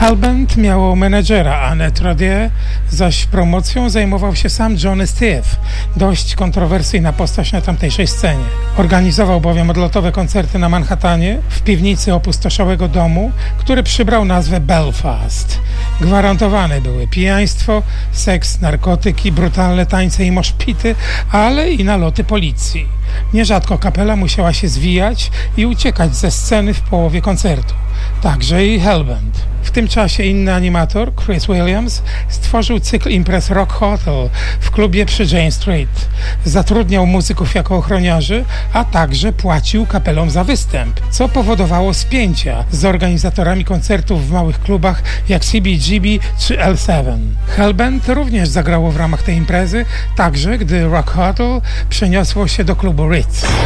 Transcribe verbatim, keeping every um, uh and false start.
Hellbent miało menedżera Annette Radier, zaś promocją zajmował się sam Johnny Steve, dość kontrowersyjna postać na tamtejszej scenie. Organizował bowiem odlotowe koncerty na Manhattanie w piwnicy opustoszałego domu, który przybrał nazwę Belfast. Gwarantowane były pijaństwo, seks, narkotyki, brutalne tańce i moszpity, ale i naloty policji. Nierzadko kapela musiała się zwijać i uciekać ze sceny w połowie koncertu. Także i Hellbent. W tym czasie inny animator, Chris Williams, stworzył cykl imprez Rock Hotel w klubie przy Jane Street. Zatrudniał muzyków jako ochroniarzy, a także płacił kapelom za występ, co powodowało spięcia z organizatorami koncertów w małych klubach jak C B G B czy L siedem. Hellbent również zagrało w ramach tej imprezy, także gdy Rock Hotel przeniosło się do klubu Ritz.